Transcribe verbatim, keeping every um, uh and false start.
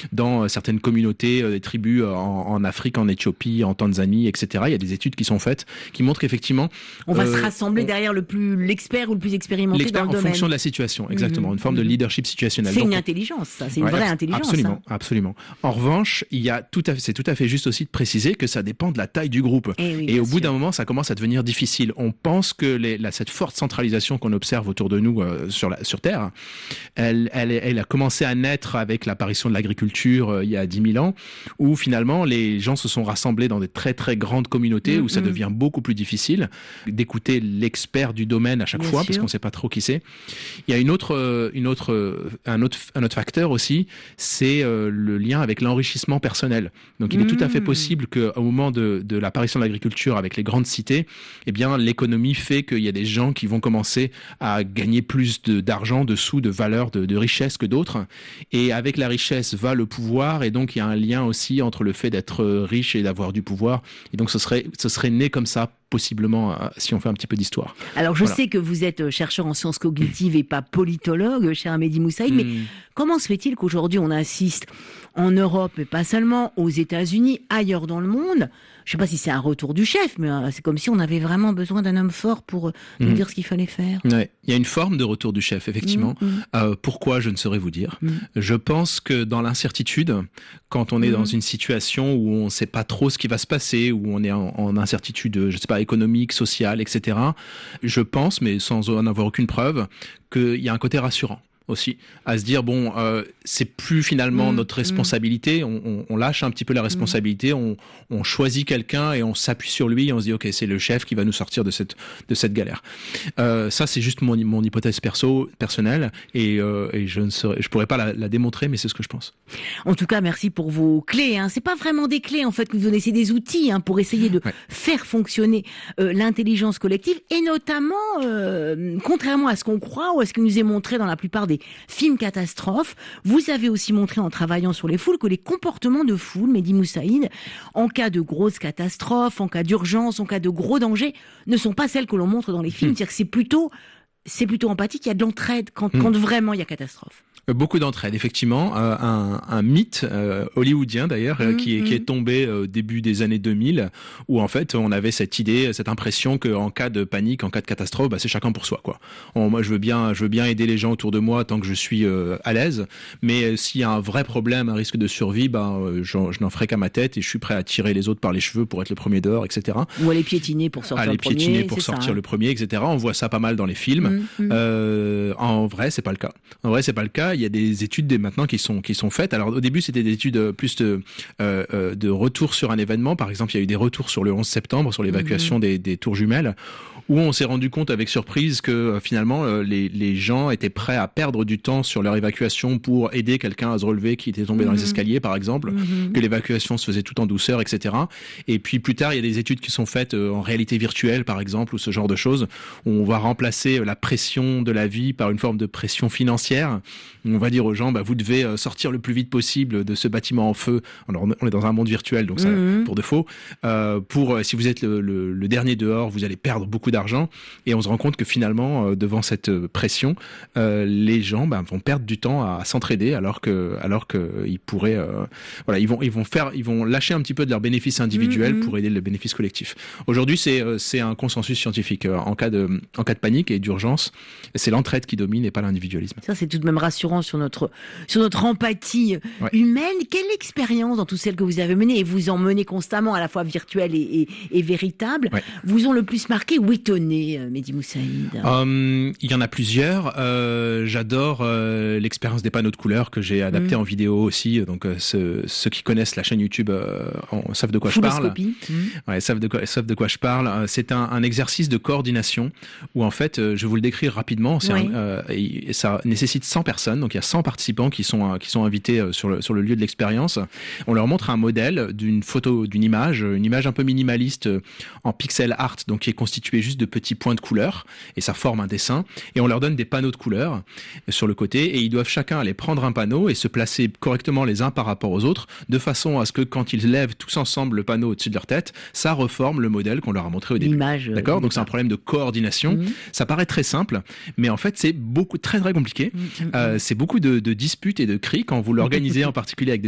dans certaines communautés, des tribus en, en Afrique, en Éthiopie, en Tanzanie, et cetera. Il y a des études qui sont faites qui montrent qu'effectivement on va euh, se rassembler on, derrière le plus l'expert ou le plus expérimenté l'expert dans le en domaine. fonction de la situation, exactement, mmh, une forme mmh. de leadership situationnel. C'est Donc, une intelligence, ça, c'est une ouais, vraie intelligence. Absolument, ça. absolument. En revanche, il y a tout à fait, c'est tout à fait juste aussi de préciser que ça dépend de la taille du groupe. Et, oui, et au sûr. bout d'un moment, ça commence à devenir difficile. On pense que les, la, cette forte centralisation qu'on observe autour de nous euh, sur, la, sur Terre, elle, elle, elle a commencé à naître avec l'apparition de l'agriculture euh, il y a dix mille ans, où finalement les gens se sont rassemblés dans des très très grandes communautés, mmh, où ça mmh. devient beaucoup plus difficile d'écouter l'expert du domaine à chaque Bien fois, sûr. Parce qu'on ne sait pas trop qui c'est. Il y a une autre, une autre, un autre, un autre facteur aussi, c'est euh, le lien avec l'enrichissement personnel. Donc il mmh. est tout à fait possible qu'au moment de, de l'apparition de l'agriculture avec les grandes cités, eh bien l'économie fait qu'il y a des gens qui vont commencer à gagner plus de, d'argent, de sous, de valeur, de, de richesse que d'autres. Et avec la richesse va le pouvoir, et donc il y a un lien aussi entre le fait d'être riche et d'avoir du pouvoir. Et donc ce serait, ce serait né comme ça, possiblement, si on fait un petit peu d'histoire. Alors je voilà. sais que vous êtes chercheur en sciences cognitives et pas politologue, cher Mehdi Moussaïd, mmh. mais comment se fait-il qu'aujourd'hui on assiste en Europe, mais pas seulement, aux États-Unis, ailleurs dans le monde, je ne sais pas si c'est un retour du chef, mais c'est comme si on avait vraiment besoin d'un homme fort pour nous mmh. dire ce qu'il fallait faire. Ouais. Il y a une forme de retour du chef, effectivement. Mmh. Euh, pourquoi, je ne saurais vous dire. Mmh. Je pense que dans l'incertitude, quand on est mmh. dans une situation où on ne sait pas trop ce qui va se passer, où on est en, en incertitude, je ne sais pas, économique, sociale, et cetera, je pense, mais sans en avoir aucune preuve, qu'il y a un côté rassurant aussi, à se dire bon, euh, c'est plus finalement mmh, notre responsabilité, mmh. on, on lâche un petit peu la responsabilité, mmh. on, on choisit quelqu'un et on s'appuie sur lui et on se dit ok, c'est le chef qui va nous sortir de cette de cette galère. Euh, ça c'est juste mon mon hypothèse perso personnelle et, euh, et je ne saurais, je pourrais pas la, la démontrer, mais c'est ce que je pense. En tout cas, merci pour vos clés. Hein. C'est pas vraiment des clés en fait que vous donnez, c'est des outils hein, pour essayer de ouais. faire fonctionner euh, l'intelligence collective et notamment, euh, contrairement à ce qu'on croit ou à ce qui nous est montré dans la plupart des film catastrophe. Vous avez aussi montré en travaillant sur les foules que les comportements de foule, Mehdi Moussaïd, en cas de grosses catastrophes, en cas d'urgence, en cas de gros dangers, ne sont pas celles que l'on montre dans les films. Mmh. C'est-à-dire que c'est plutôt, c'est plutôt empathique, il y a de l'entraide quand, mmh. quand vraiment il y a catastrophe. Beaucoup d'entraide, effectivement. Euh, un, un mythe euh, hollywoodien d'ailleurs, mmh, qui, est, mmh. qui est tombé au début des années deux mille, où en fait on avait cette idée, cette impression qu'en cas de panique, en cas de catastrophe, bah, c'est chacun pour soi, quoi. On, moi, je veux bien, je veux bien aider les gens autour de moi tant que je suis euh, à l'aise, mais euh, s'il y a un vrai problème, un risque de survie, bah, euh, je, je n'en ferai qu'à ma tête et je suis prêt à tirer les autres par les cheveux pour être le premier dehors, et cetera. Ou à les piétiner pour sortir à le les premier. piétiner pour c'est sortir ça, hein. le premier, et cetera. On voit ça pas mal dans les films. Mmh, mmh. Euh, en vrai, c'est pas le cas. En vrai, c'est pas le cas. Il y a des études des maintenant qui sont qui sont faites. Alors au début c'était des études plus de euh, de retour sur un événement. Par exemple, il y a eu des retours sur le onze septembre, sur l'évacuation mmh. des, des tours jumelles, où on s'est rendu compte avec surprise que euh, finalement euh, les les gens étaient prêts à perdre du temps sur leur évacuation pour aider quelqu'un à se relever qui était tombé mmh. dans les escaliers, par exemple, mmh. que l'évacuation se faisait tout en douceur, et cetera. Et puis plus tard, il y a des études qui sont faites euh, en réalité virtuelle, par exemple, ou ce genre de choses, où on va remplacer la pression de la vie par une forme de pression financière. On va dire aux gens, bah, vous devez sortir le plus vite possible de ce bâtiment en feu. Alors, on est dans un monde virtuel, donc ça, mmh. pour de faux. Euh, pour, si vous êtes le, le, le dernier dehors, vous allez perdre beaucoup d'argent. Et on se rend compte que finalement, devant cette pression, euh, les gens bah, vont perdre du temps à, à s'entraider, alors que, alors que ils pourraient, euh, voilà, ils vont, ils vont faire, ils vont lâcher un petit peu de leurs bénéfices individuels mmh. pour aider le bénéfice collectif. Aujourd'hui, c'est, c'est un consensus scientifique. En cas de, en cas de panique et d'urgence, c'est l'entraide qui domine et pas l'individualisme. Ça, c'est tout de même rassurant sur notre, sur notre empathie ouais. humaine. Quelle expérience dans toutes celles que vous avez menées, et vous en menez constamment, à la fois virtuelle et, et, et véritable, ouais. vous ont le plus marqué ou étonné, Mehdi Moussaïd? um, Il y en a plusieurs. Euh, j'adore euh, l'expérience des panneaux de couleurs que j'ai adapté mmh. en vidéo aussi. Donc euh, ceux, ceux qui connaissent la chaîne YouTube euh, en, savent de quoi je parle. Mmh. Ouais, savent de quoi, savent de quoi je parle. C'est un, un exercice de coordination où en fait, euh, je vais vous le décrire rapidement. C'est oui. un, euh, et ça nécessite cent personnes. Donc il y a cent participants qui sont qui sont invités sur le sur le lieu de l'expérience. On leur montre un modèle d'une photo, d'une image, une image un peu minimaliste en pixel art, donc qui est constituée juste de petits points de couleurs, et ça forme un dessin. Et on leur donne des panneaux de couleurs sur le côté, et ils doivent chacun aller prendre un panneau et se placer correctement les uns par rapport aux autres, de façon à ce que quand ils lèvent tous ensemble le panneau au-dessus de leur tête, ça reforme le modèle qu'on leur a montré au début. L'image. D'accord ? Donc c'est un problème de coordination. Mmh. Ça paraît très simple, mais en fait c'est beaucoup très très compliqué. Mmh. Euh, c'est beaucoup de, de disputes et de cris quand vous l'organisez en particulier avec des